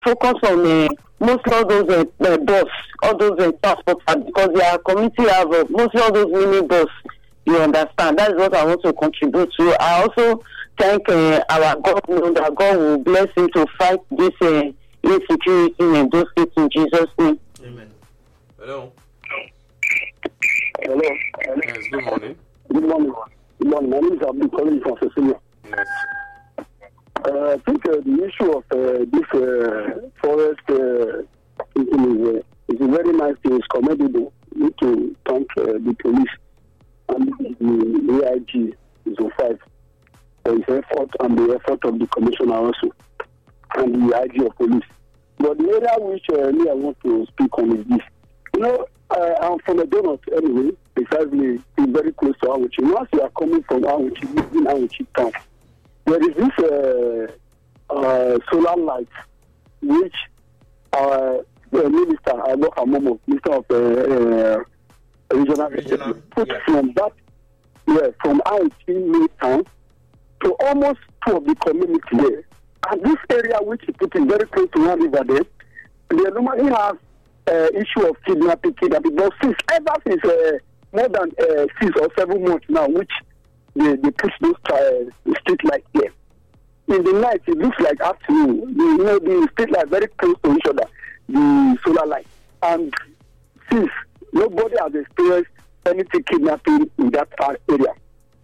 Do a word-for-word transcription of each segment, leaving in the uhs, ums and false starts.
focus on uh, mostly all those uh, uh, bus, all those uh, transporters, because their community have uh, mostly all those mini bus. You understand? That is what I want to contribute to. I also thank uh, our government that God will bless him to fight this uh, insecurity in those states in Jesus' name. Amen. Hello. Hello. Yes, good morning. Good morning. Good morning. My name is Abdul calling from Cecilia. Yes. Uh, I think uh, the issue of uh, this uh, forest uh, is, uh, is a very nice thing. It's commendable. We need to thank uh, the police and the A I G zone five for his effort and the effort of the commissioner also and the I G of police. But the area which uh, me I want to speak on is this. You know, uh, I'm from a donut anyway, precisely very close to Awuchi. Once you are coming from Awuchi, in Awuchi town, there is this uh, uh, solar light which our uh, minister, I know her mom, minister of uh, uh, regional, Regional, put yeah. from that, yeah, from Awuchi main town to almost two of the community there. And this area which is put in very close to one river there, they normally have uh, issue of kidnapping, kidnapping. But since ever since uh, more than uh, six or seven months now, which they, they push those uh, street lights there. In the night, it looks like afternoon. You know, the street lights very close to each other, the solar light. And since nobody has experienced anything kidnapping in that area,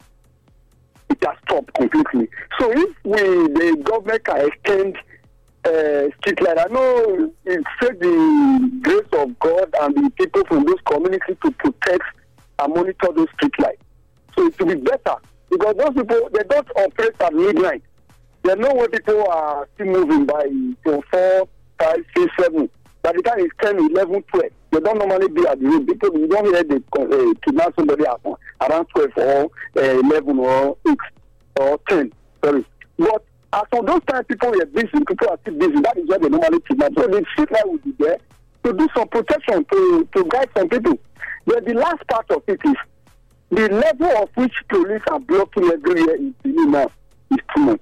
it has stopped completely. So if we, the government can extend uh, street light, I know it takes the grace of God and the people from those communities to protect and monitor those street lights. So it will be better because those people, they don't operate at midnight. They know when people are still moving by so four, five, six, seven. By the time it's ten, eleven, twelve, they don't normally be at the road. People, you don't hear they uh, kidnap somebody at, around twelve or uh, eleven or eight or ten. Sorry. But as for those times people are busy, people are still busy, that is why they normally kidnap. So the street light will be there to do some protection, to, to guide some people. But the last part of it is the level of which police are blocking every year in Benin now is too much.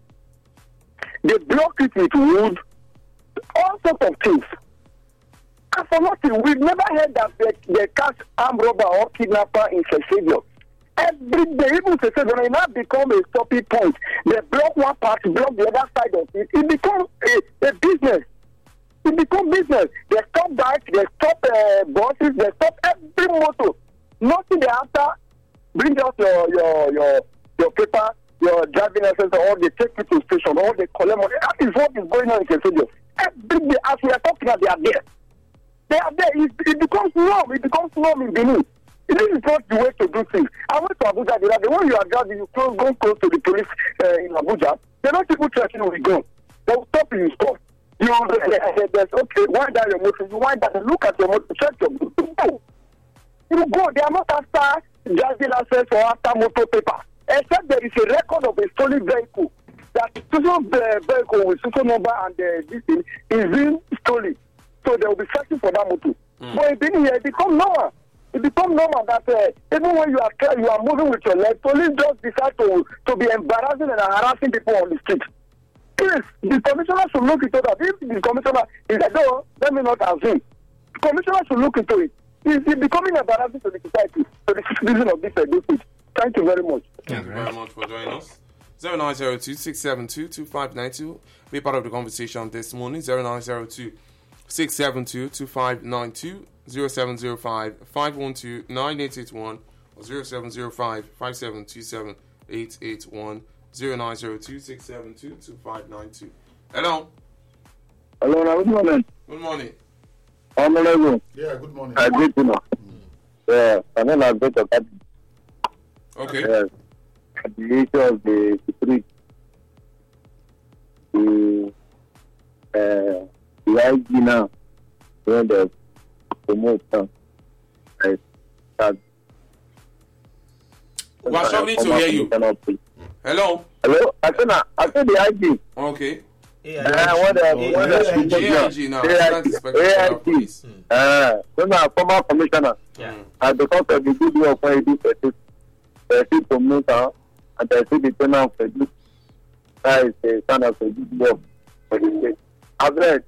They block it with wood, all sorts of things. And for nothing, we've never heard that they, they catch armed robber or kidnapper in Cecilia. Every day, even Cecilia, it now become a stopping point. They block one part, block the other side of it. It becomes a, a business. It becomes business. They stop bikes, they stop uh, buses, they stop every motor. Nothing they after bring out your your your your paper, your driving license, or they take you to station, or they collect money. That is what is going on in Cecilia. Every day, as we are talking, they are there. They are there. It, it becomes norm. It becomes norm in Benin. This is not the way to do things. I went to Abuja the other day. When you are driving, you close, go close to the police uh, in Abuja. They're not people threatening with guns. They will stop you. Stop. You there's okay. Wind down your motor. You wind down. Look at your motor. Check your motor. Go. You go. They are not after driving license or after motor paper. Except there is a record of a stolen vehicle. That stolen uh, vehicle with social number and uh, this thing is being stolen. So they will be searching for that motor. Mm. But it didn't. It become normal. It becomes normal that uh, even when you are you are moving with your leg, police just decide to to be embarrassing and harassing people on the street. Please, the commissioner should look into that. If the commissioner is like, no, let me not assume. The commissioner should look into it. It's becoming embarrassing to the society, to the citizen of this district. Thank you very much. Thank you very much for joining us. zero nine zero two, six seven two, two five nine two. Be part of the conversation this morning. zero nine zero two, six seven two, two five nine two. zero seven zero five, five one two, nine eight eight one or zero seven zero five, five seven two seven, eight eight one. zero nine zero two, six seven two, two five nine two. Hello. Hello, good morning. Good morning. Honorable. Yeah, good morning. I greet you now. Yeah, I know I'm better. Okay. Yes. The issue of the security, the, uh, the I G now, when the promote now, I start. We are struggling to hear you. Hello. Hello, I said, I said the I G. Okay. Uh, what the, what the, A I G now. A I G. Uh, so now, former commissioner. Yeah. And because of the good work when you do for the people promote and I see the tenant of the good, that is the son of the good work for the state. I've read.